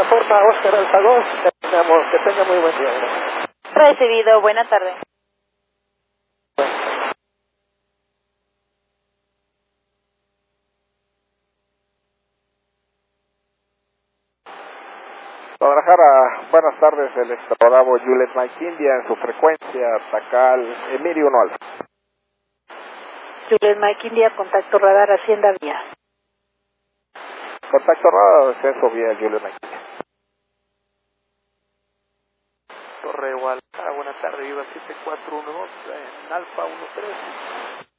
plataforma Oscar Alfa 2, que tenga muy buen día. Recibido, buena tarde. Guadalajara, buenas tardes, el Bravo Juliet Mike India en su frecuencia, Tacal, Emilio 1 Alfa. Juliet Mike India, contacto radar Hacienda Vía. Contacto radar, descenso vía Juliet Mike India. Torre Guadalajara, buena tarde, viva 7412 en Alfa 13.